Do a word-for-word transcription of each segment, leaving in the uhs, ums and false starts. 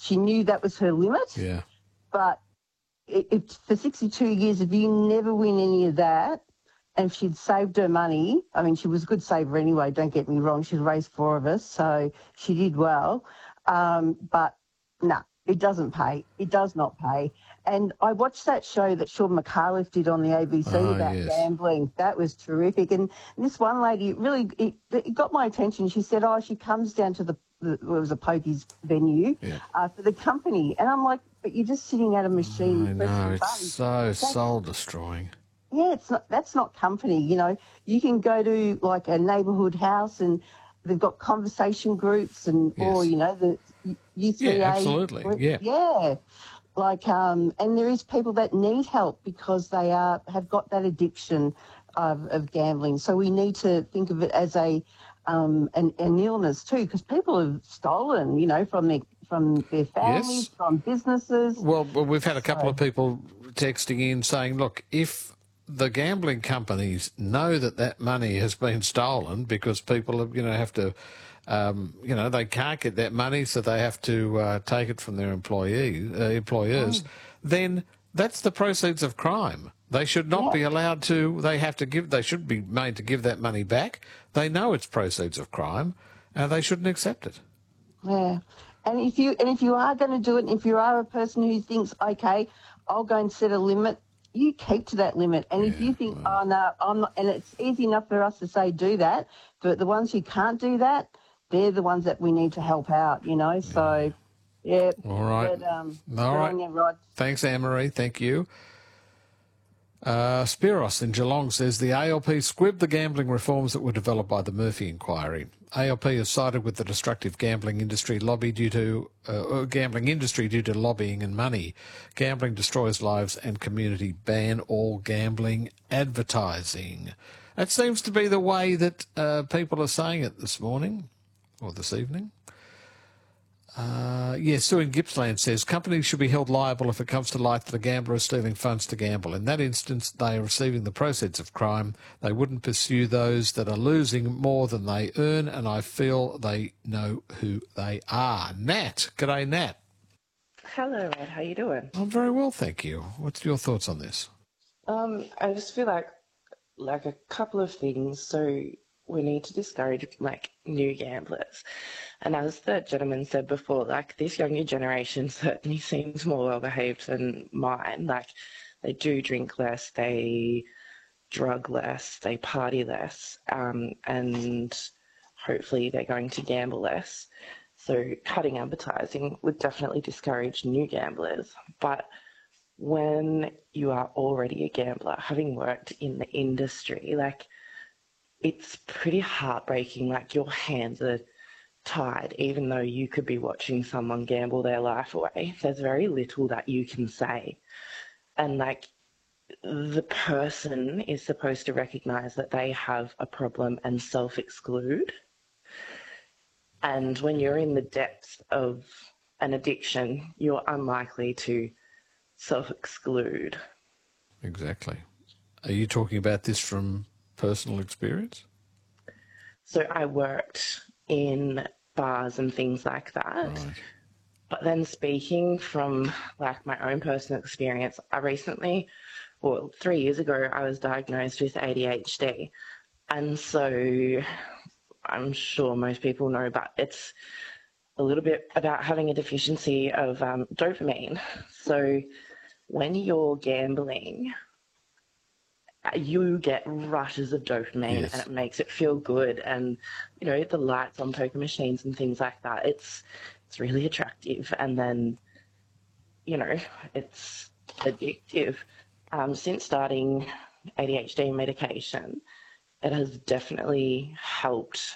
she knew that was her limit. Yeah. But it, it, for sixty-two years, if you never win any of that, and if she'd saved her money, I mean, she was a good saver anyway, don't get me wrong. She'd raised four of us, so she did well. Um, but, no, nah, it doesn't pay. It does not pay. And I watched that show that Sean McAuliffe did on the A B C Oh, about yes. gambling. That was terrific. And this one lady, really, it, it got my attention. She said, oh, she comes down to the, the it was a pokies venue Yeah. uh, for the company. And I'm like, but you're just sitting at a machine. I pressing know, it's buttons. so That's- soul-destroying. Yeah, it's not. That's not company. You know, you can go to like a neighbourhood house and they've got conversation groups and, or Yes. you know, the U three A. Yeah, absolutely. group. Yeah. Yeah. Like, um, and there is people that need help because they are have got that addiction of, of gambling. So we need to think of it as a um, an, an illness too, because people have stolen, you know, from their from their families, Yes. from businesses. Well, well, we've had a couple So- of people texting in saying, look, if the gambling companies know that that money has been stolen because people have, you know, have to, um, you know, they can't get that money, so they have to uh, take it from their employee, uh, employers, then that's the proceeds of crime. They should not Yeah. be allowed to, they have to give, they should be made to give that money back. They know it's proceeds of crime, and they shouldn't accept it. Yeah, and if you and if you are going to do it, and if you are a person who thinks, okay, I'll go and set a limit, you keep to that limit. And if you think, oh no, I'm not, and it's easy enough for us to say do that, but the ones who can't do that, they're the ones that we need to help out. You know, so yeah. All right. But, um, All good right. on you, Rod. Thanks, Anne-Marie. Thank you. Uh, Spiros in Geelong says the A L P squibbed the gambling reforms that were developed by the Murphy inquiry. A L P has sided with the destructive gambling industry lobby due to uh, gambling industry due to lobbying and money. Gambling destroys lives and community. Ban all gambling advertising. That seems to be the way that uh, people are saying it this morning or this evening. Uh, yes, Sue in Gippsland says companies should be held liable if it comes to light that a gambler is stealing funds to gamble. In that instance, they are receiving the proceeds of crime. They wouldn't pursue those that are losing more than they earn, and I feel they know who they are. Nat. G'day, Nat. Hello, Ed. How you doing? I'm very well, thank you. What's your thoughts on this? Um, I just feel like like a couple of things. So we need to discourage like new gamblers. And as the gentleman said before, like this younger generation certainly seems more well behaved than mine. Like they do drink less, they drug less, they party less, um, and hopefully they're going to gamble less. So cutting advertising would definitely discourage new gamblers. But when you are already a gambler, having worked in the industry, like it's pretty heartbreaking. Like your hands are tied, even though you could be watching someone gamble their life away. There's very little that you can say. And like the person is supposed to recognize that they have a problem and self-exclude. And when you're in the depths of an addiction, you're unlikely to self-exclude. Exactly. Are you talking about this from personal experience? So I worked in bars and things like that. Right. But then speaking from like my own personal experience, I recently, well, three years ago, I was diagnosed with A D H D. And so I'm sure most people know, but it's a little bit about having a deficiency of um, dopamine. So when you're gambling, you get rushes of dopamine, Yes. and it makes it feel good. And, you know, the lights on poker machines and things like that, it's it's really attractive. And then, you know, it's addictive. Um, since starting A D H D medication, it has definitely helped.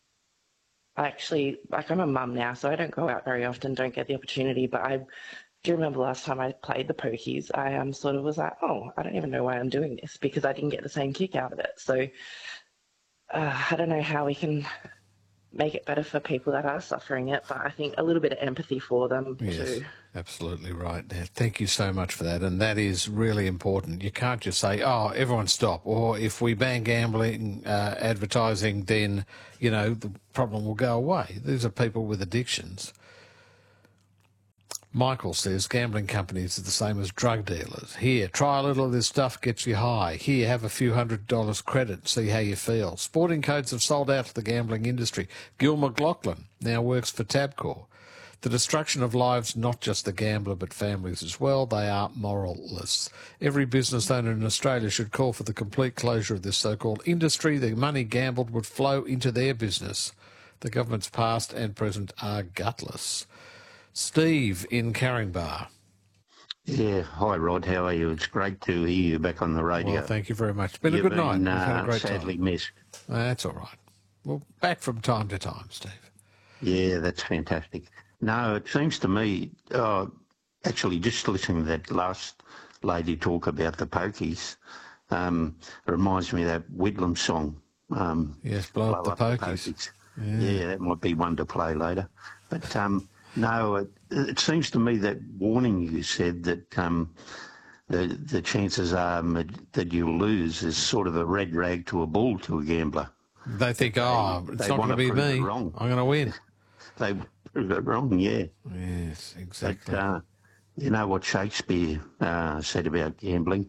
I actually, like I'm a mum now, so I don't go out very often, don't get the opportunity, but I do you remember last time I played the pokies, I um, sort of was like, oh, I don't even know why I'm doing this, because I didn't get the same kick out of it. So uh, I don't know how we can make it better for people that are suffering it, but I think a little bit of empathy for them Yes, too. absolutely right. Yeah, thank you so much for that. And that is really important. You can't just say, oh, everyone stop. Or if we ban gambling uh, advertising, then, you know, the problem will go away. These are people with addictions. Michael says gambling companies are the same as drug dealers. Here, try a little of this stuff, gets you high. Here, have a few hundred dollars credit, see how you feel. Sporting codes have sold out to the gambling industry. Gil McLaughlin now works for Tabcorp. The destruction of lives, not just the gambler but families as well. They are moralists. Every business owner in Australia should call for the complete closure of this so-called industry. The money gambled would flow into their business. The governments past and present are gutless. Steve in Caringbah. Yeah, hi Rod, how are you? It's great to hear you back on the radio. Well, thank you very much. It's been You've a good been, night. We've had a uh, great sadly time. missed. That's all right. Well, back from time to time, Steve. Yeah, that's fantastic. No, it seems to me, uh, actually just listening to that last lady talk about the pokies, um, it reminds me of that Whitlam song. Um, Yes, blow, blow up, up the pokies. The pokies. Yeah. yeah, that might be one to play later. But um, no, it, it seems to me that warning you said that um, the the chances are that you'll lose is sort of a red rag to a bull to a gambler. They think, oh, they, it's they not going to be me. Wrong. I'm going to win. They prove it wrong, yeah. Yes, exactly. But, uh, you know what Shakespeare uh, said about gambling?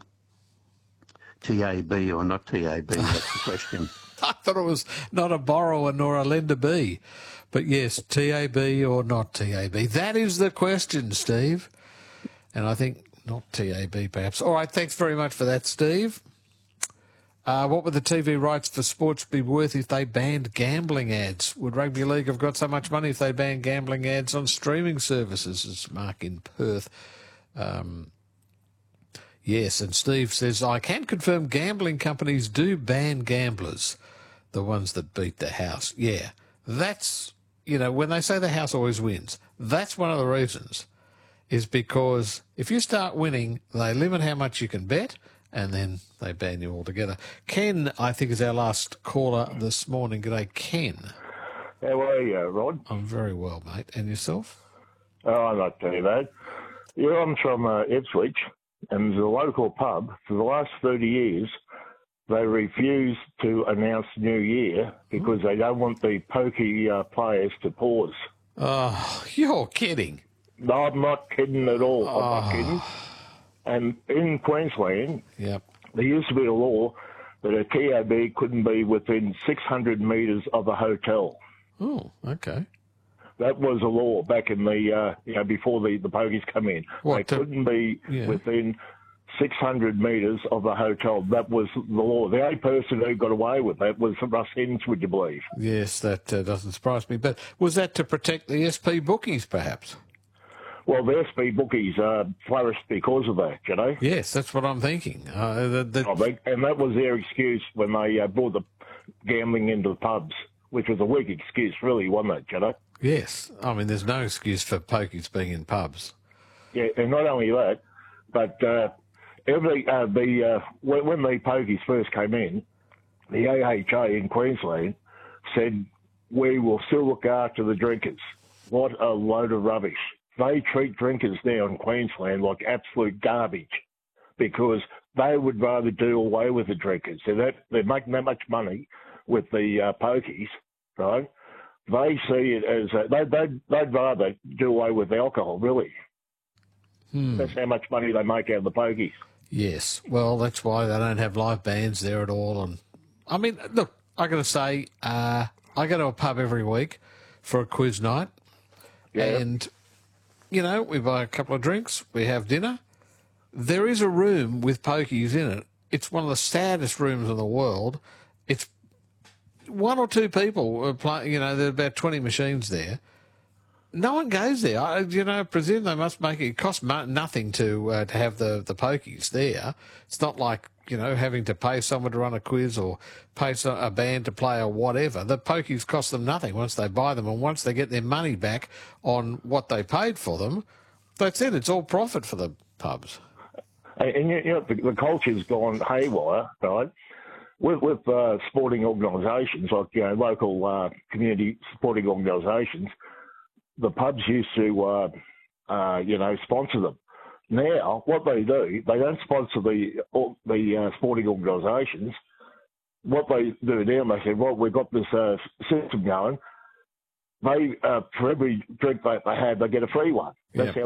T A B or not T A B, that's the question. I thought it was not a borrower nor a lender B. But yes, T A B or not T A B. That is the question, Steve. And I think not T A B perhaps. All right, thanks very much for that, Steve. Uh, what would the T V rights for sports be worth if they banned gambling ads? Would Rugby League have got so much money if they banned gambling ads on streaming services? As Mark in Perth. Um, yes, and Steve says, I can confirm gambling companies do ban gamblers, the ones that beat the house. Yeah, that's, you know, when they say the house always wins, that's one of the reasons, is because if you start winning, they limit how much you can bet, and then they ban you altogether. Ken, I think, is our last caller this morning. G'day, Ken. How are you, Rod? I'm very well, mate. And yourself? Oh, I'm not too bad. Yeah, I'm from uh, Ipswich, and the local pub, for the last thirty years, they refuse to announce New Year because they don't want the pokey uh, players to pause. Oh, you're kidding. No, I'm not kidding at all. Oh. I'm not kidding. And in Queensland, yep. there used to be a law that a T A B couldn't be within six hundred metres of a hotel. Oh, okay. That was a law back in the, uh, you know, before the, the pokies come in. What, they to, couldn't be yeah. within six hundred metres of a hotel. That was the law. The only person who got away with that was Russ Hens, would you believe? Yes, that uh, doesn't surprise me. But was that to protect the S P bookies, perhaps? Well, the S P bookies uh, flourished because of that, you know? Yes, that's what I'm thinking. Uh, the, the... Oh, they, and that was their excuse when they uh, brought the gambling into the pubs, which was a weak excuse, really, wasn't it, you know? Yes. I mean, there's no excuse for pokies being in pubs. Yeah, and not only that, but uh, every uh, the uh, when, when the pokies first came in, the A H A in Queensland said, we will still look after the drinkers. What a load of rubbish. They treat drinkers now in Queensland like absolute garbage because they would rather do away with the drinkers. They're, that, they're making that much money with the uh, pokies, right? They see it as, a, they, they'd, they'd rather do away with alcohol, really. Hmm. That's how much money they make out of the pokies. Yes. Well, that's why they don't have live bands there at all. And I mean, look, I got to say, uh, I go to a pub every week for a quiz night. Yeah. And, you know, we buy a couple of drinks, we have dinner. There is a room with pokies in it. It's one of the saddest rooms in the world. It's one or two people are playing, you know, there are about twenty machines there. No one goes there. I, you know, I presume they must make it, it costs nothing to uh, to have the, the pokies there. It's not like, you know, having to pay someone to run a quiz or pay some, a band to play or whatever. The pokies cost them nothing once they buy them, and once they get their money back on what they paid for them, that's it. It's all profit for the pubs. And, and you know, the, the culture's gone haywire, right? With, with uh, sporting organisations, like, you know, local uh, community sporting organisations, the pubs used to, uh, uh, you know, sponsor them. Now, what they do, they don't sponsor the the uh, sporting organisations. What they do now, they say, well, we've got this uh, system going. They, uh, for every drink that they have, they get a free one. That's Yep.